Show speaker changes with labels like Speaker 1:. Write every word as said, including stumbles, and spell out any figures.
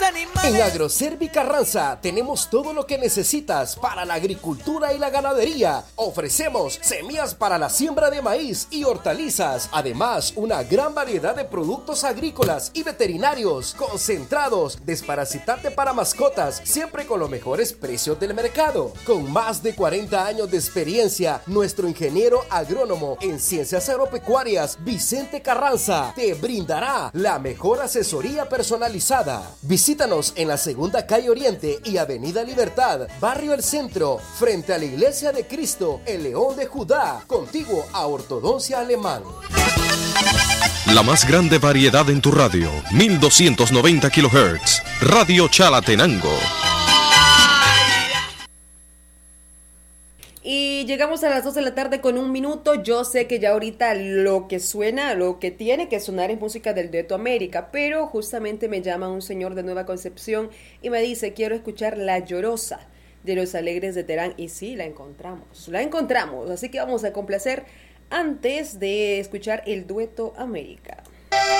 Speaker 1: animales.
Speaker 2: En Agroservi Carranza tenemos todo lo que necesitas para la agricultura y la ganadería. Ofrecemos semillas para la siembra de maíz y hortalizas. Además, una gran variedad de productos agrícolas y veterinarios, concentrados, desparasitante para mascotas, siempre con los mejores precios del mercado. Con más de cuarenta años de experiencia, nuestro ingeniero agrónomo en ciencias agropecuarias, Vicente Carranza, te brindará la mejor asesoría personalizada. Visítanos en la segunda calle Oriente y Avenida Libertad, Barrio El Centro, frente a la Iglesia de Cristo, el León de Judá, contiguo a Ortodoncia Alemán.
Speaker 3: La más grande variedad en tu radio, mil doscientos noventa kilohertz, Radio Chalatenango.
Speaker 4: Y llegamos a las dos de la tarde con un minuto. Yo sé que ya ahorita lo que suena, lo que tiene que sonar es música del Dueto América, pero justamente me llama un señor de Nueva Concepción y me dice, quiero escuchar La Llorosa de Los Alegres de Terán. Y sí, la encontramos, la encontramos. Así que vamos a complacer antes de escuchar el Dueto América.